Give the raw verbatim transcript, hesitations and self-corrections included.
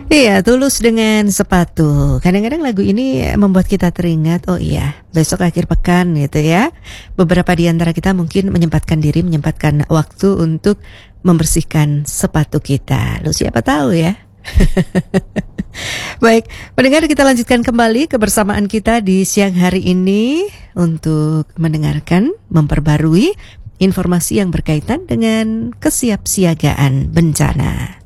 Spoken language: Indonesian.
Iya, Tulus dengan Sepatu. Kadang-kadang lagu ini membuat kita teringat, oh iya, besok akhir pekan gitu ya. Beberapa di antara kita mungkin menyempatkan diri, menyempatkan waktu untuk membersihkan sepatu kita. Lu siapa tahu ya. Baik, pendengar, kita lanjutkan kembali kebersamaan kita di siang hari ini untuk mendengarkan, memperbarui informasi yang berkaitan dengan kesiapsiagaan bencana.